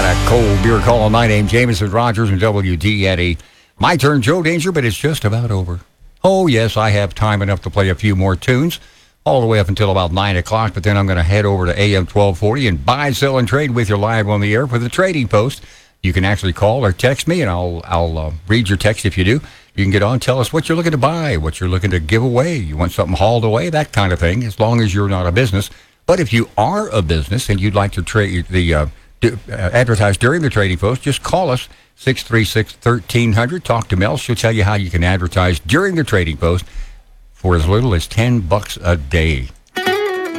Got a cold beer call on my name, Jameson Rogers and WD Eddie. My turn, Joe Danger, but it's just about over. Oh, yes, I have time enough to play a few more tunes all the way up until about 9 o'clock, but then I'm going to head over to AM 1240 and buy, sell, and trade with you live on the air for the Trading Post. You can actually call or text me, and I'll read your text if you do. You can get on, tell us what you're looking to buy, what you're looking to give away. You want something hauled away, that kind of thing, as long as you're not a business. But if you are a business and you'd like to trade advertise during the Trading Post, just call us, 636-1300. Talk to Mel. She'll tell you how you can advertise during the Trading Post for as little as $10 a day.